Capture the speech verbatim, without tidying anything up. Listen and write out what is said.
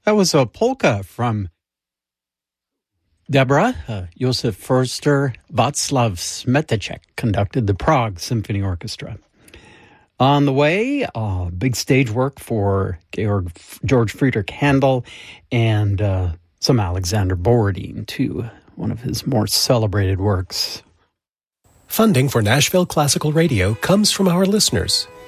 That was a polka from Deborah. Uh, Josef Förster, Václav Smetacek conducted the Prague Symphony Orchestra. On the way, uh, big stage work for Georg, George Friedrich Handel and uh, some Alexander Borodin, too, one of his more celebrated works. Funding for Nashville Classical Radio comes from our listeners.